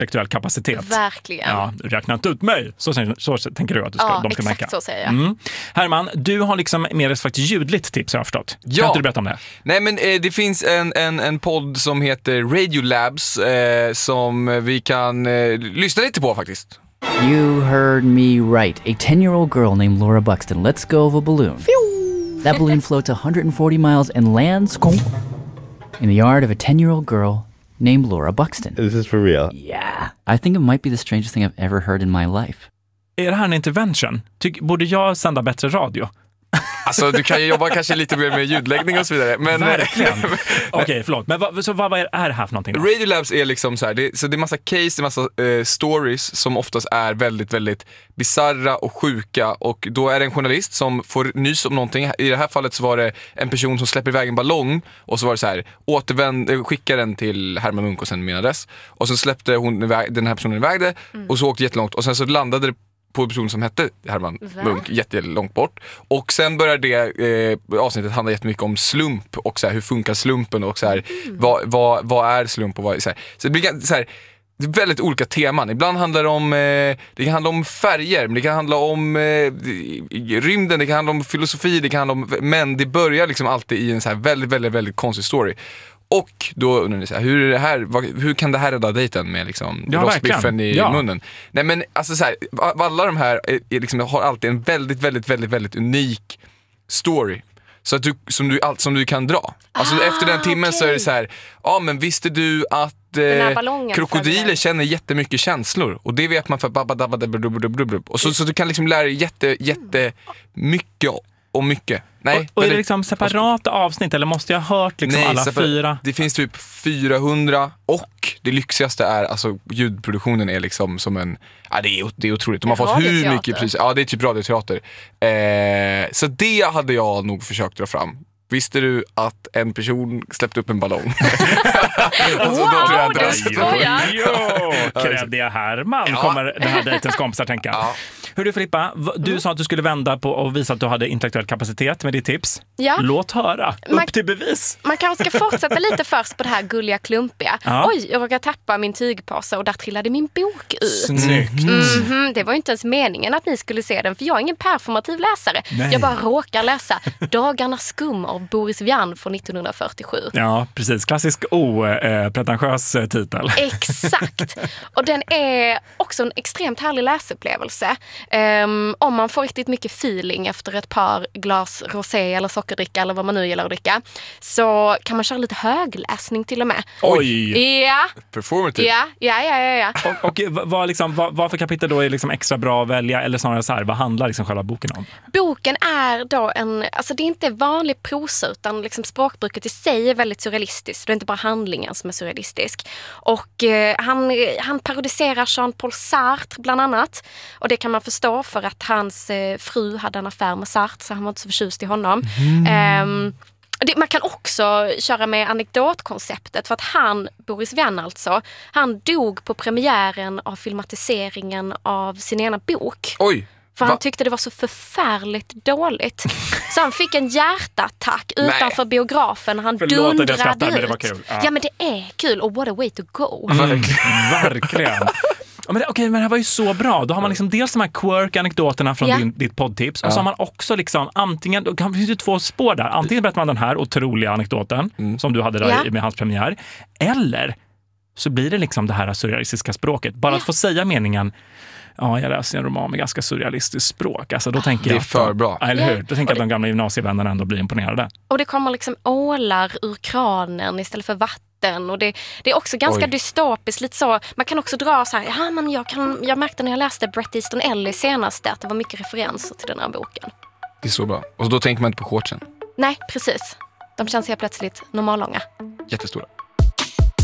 intellektuell kapacitet. Verkligen. Ja, räkna inte ut mig. Så tänker du att de ska märka. Så säger jag. Herman, du har liksom mer ett faktiskt ljudligt tips, har jag förstått. Ja. Kan inte du berätta om det? Nej, men det finns en podd som heter Radiolabs som vi kan lyssna lite på faktiskt. You heard me right. A 10-year-old girl named Laura Buxton lets go of a balloon. That balloon floats 140 miles and lands in the yard of a 10-year-old girl named Laura Buxton. This is for real? Yeah. I think it might be the strangest thing I've ever heard in my life. Är det här en intervention? Borde jag sända bättre radio? Alltså, du kan ju jobba kanske lite mer med ljudläggning och så vidare. Men, verkligen. Okej, förlåt. Men vad är det här för någonting då? Radiolabs är liksom så här, det är massa case, det är massa stories som oftast är väldigt, väldigt bizarra och sjuka. Och då är det en journalist som får nys om någonting. I det här fallet så var det en person som släpper iväg en ballong. Och så var det så här, skickar den till Herman Munk och sen min adress. Och så släppte den här personen iväg det. Och så åkte jättelångt. Och sen så landade det på en person som hette Herman Munk jättelångt bort. Och sen börjar det avsnittet handla jättemycket om slump och så här, hur funkar slumpen och så här, vad är slump och vad så här. Så det blir så här, det är väldigt olika teman. Ibland handlar det om det kan handla om färger, men det kan handla om rymden, det kan handla om filosofi, det kan handla om, men det börjar liksom alltid i en så här väldigt, väldigt, väldigt konstig story. Och då undrar ni så här, hur kan det här rädda dejten med liksom rostbiffen i munnen? Nej, men alltså så här, alla de här är liksom, har alltid en väldigt, väldigt, väldigt, väldigt unik story. Så att som du kan dra. Alltså efter den timmen så är det så här, men visste du att krokodiler känner jättemycket känslor, och det vet man för och så du kan liksom lära dig jättemycket om mycket. Nej, och är det liksom separata avsnitt, eller måste jag ha hört liksom alla 4? Det finns typ 400, och det lyxigaste är, alltså ljudproduktionen är liksom som en, det är otroligt. De har fått hur mycket pris. Ja, det är typ radioteater. Så det hade jag nog försökt dra fram. Visste du att en person släppte upp en ballong? Alltså, wow, du skojar! Kreddiga Herman kommer den här dejtens kompisar tänka. Ja. Hur du Filippa, du sa att du skulle vända på och visa att du hade intellektuell kapacitet med ditt tips. Ja. Låt höra, upp till bevis. Man kanske ska fortsätta lite först på det här gulliga klumpiga. Ja. Oj, jag råkade tappa min tygpåse och där trillade min bok ut. Snyggt. Det var ju inte ens meningen att ni skulle se den, för jag är ingen performativ läsare. Nej. Jag bara råkar läsa Dagarnas skum av Boris Vian från 1947. Ja, precis. Klassisk pretentiös titel. Exakt. Och den är också en extremt härlig läsupplevelse. Om man får riktigt mycket feeling efter ett par glas rosé eller sockerdricka eller vad man nu gillar att dricka, så kan man köra lite högläsning till och med. Oj! Ja. Performative. Ja. Och vad för kapitel då är liksom extra bra att välja, eller snarare så här, vad handlar liksom själva boken om? Boken är då alltså det är inte vanlig prosa, utan liksom språkbruket i sig är väldigt surrealistiskt. Det är inte bara handlingen som är surrealistisk. Och han parodiserar Jean-Paul Sartre bland annat. Och det kan man förstå för att hans fru hade en affär med Sartre, så han var inte så förtjust i honom. Man kan också köra med anekdotkonceptet, för att Boris Vian alltså, han dog på premiären av filmatiseringen av sin ena bok. Oj! För han tyckte det var så förfärligt dåligt. Så han fick en hjärtattack utanför biografen. Han dundrade ut. Men det var kul. Ja, men det är kul. Och what a way to go. Verkligen. Men det här var ju så bra. Då har man liksom dels de här quirk-anekdoterna från ditt poddtips. Och så har man också liksom antingen, det finns ju 2 spår där. Antingen berättar man den här otroliga anekdoten som du hade där med hans premiär. Eller så blir det liksom det här surrealistiska språket. Bara att få säga meningen, jag läser en roman med ganska surrealistiskt språk. Alltså, då tänker det är för bra. Eller hur? Då tänker jag att de gamla gymnasievännerna ändå blir imponerade. Och det kommer liksom ålar ur kranen istället för vatten. Och det är också ganska dystopiskt. Lite så, man kan också dra så här, men jag märkte när jag läste Bret Easton Ellis senaste att det var mycket referenser till den här boken. Det är så bra. Och då tänker man inte på shortsen. Nej, precis. De känns helt plötsligt normallånga. Jättestora.